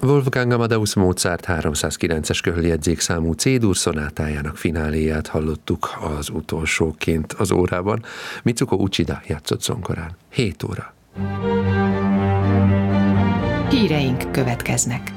Wolfgang Amadeus Mozart 309-es köhöljegyzék számú C-dur szonátájának fináléját hallottuk az utolsóként az órában. Mitsuko Uchida játszott zongorán. 7 óra. Híreink következnek.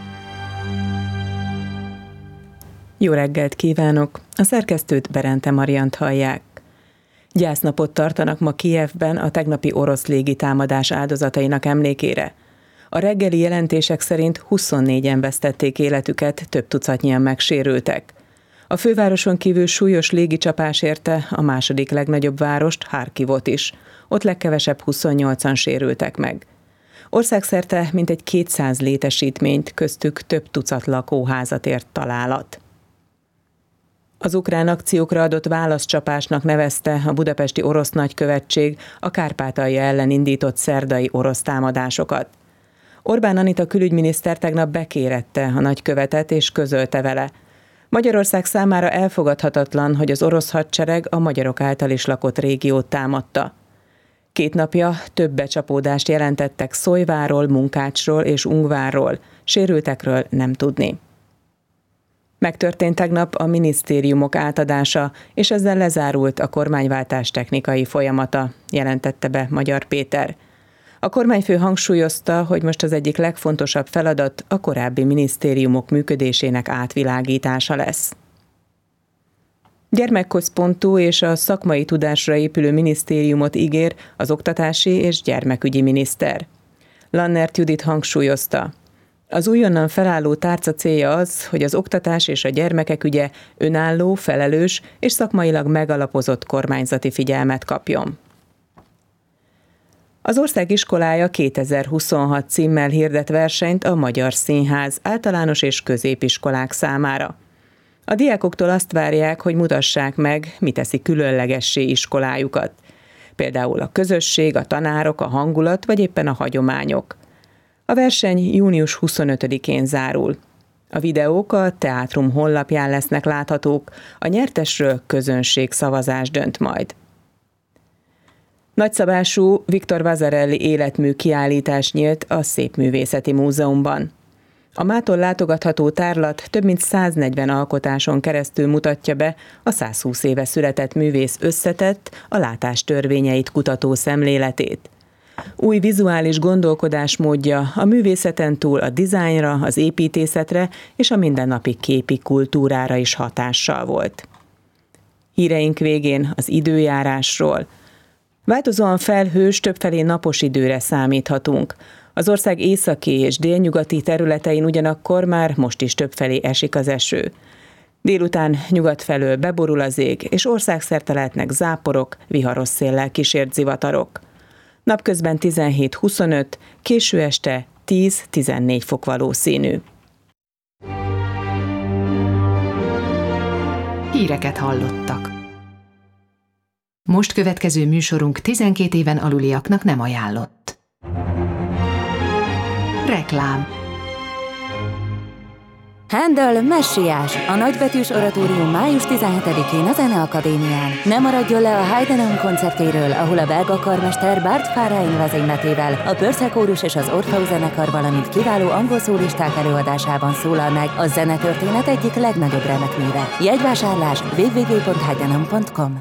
Jó reggelt kívánok! A szerkesztőt, Berente Mariant hallják. Gyásznapot tartanak ma Kijevben a tegnapi orosz légitámadás áldozatainak emlékére. A reggeli jelentések szerint 24-en vesztették életüket, több tucatnyian megsérültek. A fővároson kívül súlyos légicsapás érte a második legnagyobb várost, Harkivot is. Ott legkevesebb 28-an sérültek meg. Országszerte mintegy 200 létesítményt, köztük több tucat lakóházat ért találat. Az ukrán akciókra adott válaszcsapásnak nevezte a budapesti orosz nagykövetség a Kárpátalja ellen indított szerdai orosz támadásokat. Orbán Anita külügyminiszter tegnap bekérette a nagykövetet és közölte vele: Magyarország számára elfogadhatatlan, hogy az orosz hadsereg a magyarok által is lakott régiót támadta. 2 napja több becsapódást jelentettek Szolyváról, Munkácsról és Ungvárról, sérültekről nem tudni. Megtörtént tegnap a minisztériumok átadása, és ezzel lezárult a kormányváltás technikai folyamata, jelentette be Magyar Péter. A kormányfő hangsúlyozta, hogy most az egyik legfontosabb feladat a korábbi minisztériumok működésének átvilágítása lesz. Gyermekközpontú és a szakmai tudásra épülő minisztériumot ígér az oktatási és gyermekügyi miniszter. Lannert Judit hangsúlyozta: az újonnan felálló tárca célja az, hogy az oktatás és a gyermekek ügye önálló, felelős és szakmailag megalapozott kormányzati figyelmet kapjon. Az ország iskolája 2026 címmel hirdet versenyt a Magyar Színház általános és középiskolák számára. A diákoktól azt várják, hogy mutassák meg, mi teszi különlegessé iskolájukat. Például a közösség, a tanárok, a hangulat vagy éppen a hagyományok. A verseny június 25-én zárul. A videók a Teátrum honlapján lesznek láthatók, a nyertesről közönségszavazás dönt majd. Nagyszabású Victor Vasarely életmű kiállítás nyílt a Szépművészeti Múzeumban. A mától látogatható tárlat több mint 140 alkotáson keresztül mutatja be a 120 éve született művész összetett, a látás törvényeit kutató szemléletét. Új vizuális gondolkodásmódja a művészeten túl a dizájnra, az építészetre és a mindennapi képi kultúrára is hatással volt. Híreink végén az időjárásról. Változóan felhős, többfelé napos időre számíthatunk. Az ország északi és délnyugati területein ugyanakkor már most is többfelé esik az eső. Délután nyugat felől beborul az ég, és országszerte lehetnek záporok, viharos széllel kísért zivatarok. Napközben 17-25, késő este 10-14 fok valószínű. Híreket hallottak. Most következő műsorunk 12 éven aluliaknak nem ajánlott. Reklám. Handel Messiás, a nagybetűs oratórium május 17-én a Zeneakadémián. Ne maradjon le a Haydn koncertjéről, ahol a belga karmester Bart Fárain vezényletével a Purcell kórus és az Orpheus zenekar, valamint kiváló angol szólisták előadásában szólal meg a zenetörténet egyik legnagyobb remekműve. Jegyvásárlás www.haydenon.com.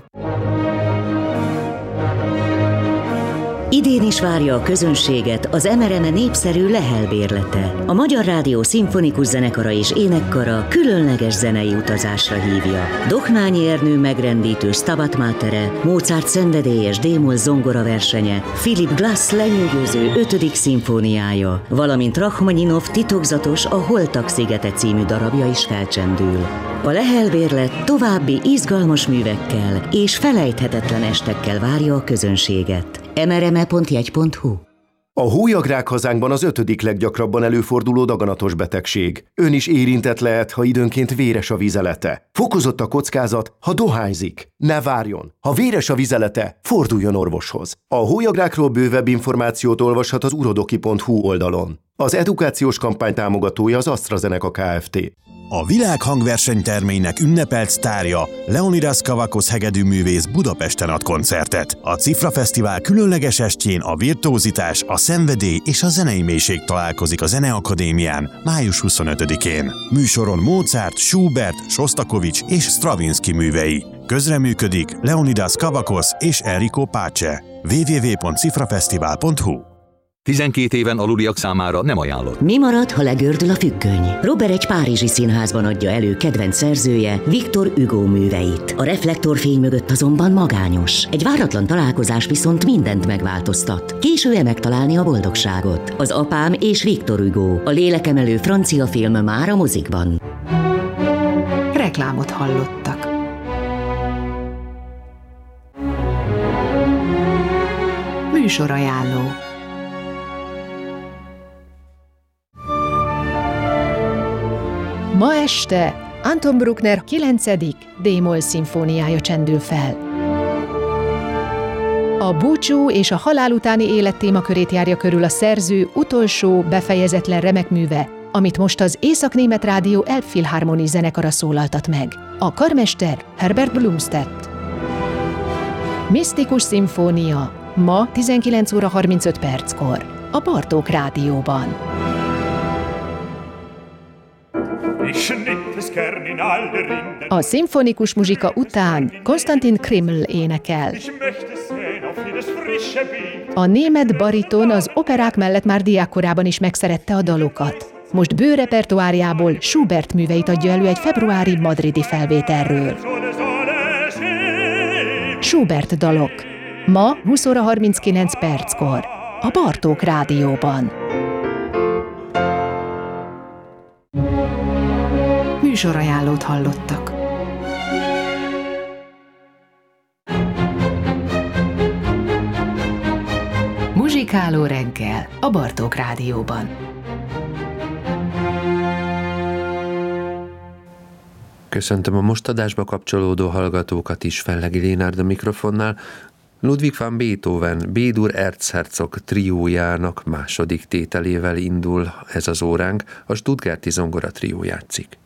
Idén is várja a közönséget az MRME népszerű Lehel bérlete. A Magyar Rádió Szimfonikus Zenekara és Énekkara különleges zenei utazásra hívja. Dohnányi Ernő megrendítő Stabat Matere, Mozart szenvedélyes D-moll zongora versenye, Philip Glass lenyűgöző 5. szimfóniája, valamint Rachmaninov titokzatos A Holtak szigete című darabja is felcsendül. A Lehel bérlet további izgalmas művekkel és felejthetetlen estekkel várja a közönséget. mrme.jegy.hu. A hólyagrák hazánkban az 5. leggyakrabban előforduló daganatos betegség. Ön is érintett lehet, ha időnként véres a vizelete. Fokozott a kockázat, ha dohányzik. Ne várjon! Ha véres a vizelete, forduljon orvoshoz. A hólyagrákról bővebb információt olvashat az urodoki.hu oldalon. Az edukációs kampány támogatója az AstraZeneca Kft. A világ hangversenytermeinek ünnepelt sztárja, Leonidas Kavakos hegedűművész Budapesten ad koncertet. A Cifra Fesztivál különleges estjén a virtuózitás, a szenvedély és a zenei mélység találkozik a Zeneakadémián május 25-én. Műsoron Mozart, Schubert, Sostakovics és Stravinsky művei. Közreműködik Leonidas Kavakos és Enrico Pace. www.cifrafesztivál.hu. 12 éven aluliak számára nem ajánlott. Mi marad, ha legördül a függöny? Robert egy párizsi színházban adja elő kedvenc szerzője, Victor Hugo műveit. A reflektorfény mögött azonban magányos. Egy váratlan találkozás viszont mindent megváltoztat. Később megtalálni a boldogságot. Az Apám és Victor Hugo, a lélekemelő francia film már a mozikban. Reklámot hallottak. Műsorajánló. Ma este Anton Bruckner 9. D-moll szimfóniája csendül fel. A búcsú és a halál utáni élet témakörét járja körül a szerző utolsó, befejezetlen remekműve, amit most az Észak-német Rádió Elbphilharmonie zenekara szólaltat meg. A karmester Herbert Blumstedt. Misztikus szimfónia ma 19 óra 35 perckor a Bartók Rádióban. A szimfonikus muzsika után Konstantin Krimml énekel. A német bariton az operák mellett már diákkorában is megszerette a dalokat. Most bő repertoárjából Schubert műveit adja elő egy februári madridi felvételről. Schubert dalok. Ma 20 óra 39 perckor a Bartók Rádióban. Műsorajánlót hallottak. Muzsikáló reggel a Bartók Rádióban. Köszöntöm a most adásba kapcsolódó hallgatókat is, Fellegi Lénárd a mikrofonnál. Ludwig van Beethoven B-dur erzherzog triójának második tételével indul ez az óránk, a Stuttgarti Zongora trió játszik.